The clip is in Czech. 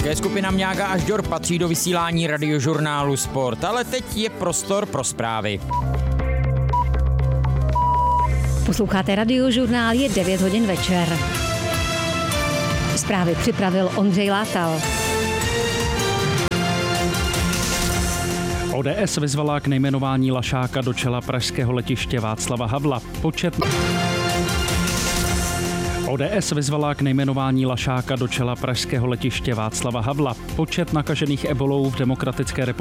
Také skupina Mňága až Dor patří do vysílání Radiožurnálu Sport, ale teď je prostor pro zprávy. Posloucháte Radiožurnál, je 9 hodin večer. Zprávy připravil Ondřej Látal. ODS vyzvala k nejmenování Lašáka do čela pražského letiště Václava Havla. ODS vyzvala k nejmenování Lašáka do čela pražského letiště Václava Havla. Počet nakažených ebolou v Demokratické republice